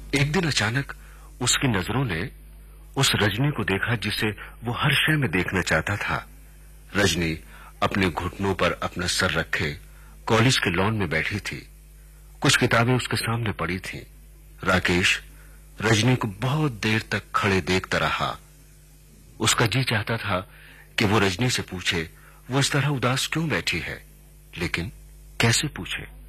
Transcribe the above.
एक दिन अचानक उसकी नजरों ने उस रजनी को देखा जिसे वो हर शय में देखना चाहता था। रजनी अपने घुटनों पर अपना सर रखे कॉलेज के लॉन में बैठी थी। कुछ किताबें उसके सामने पड़ी थीं। राकेश रजनी को बहुत देर तक खड़े देखता रहा। उसका जी चाहता था कि वो रजनी से पूछे वो इस तरह उदास क्यों बैठी है, लेकिन कैसे पूछे।